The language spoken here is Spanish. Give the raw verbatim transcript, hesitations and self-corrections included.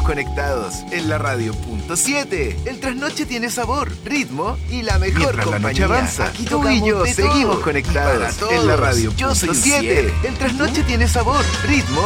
conectados en la radio punto siete. El trasnoche tiene sabor, ritmo y la mejor Mientras compañía. la noche avanza, Aquí tú y yo seguimos conectados en la radio punto siete. El trasnoche tiene sabor, ritmo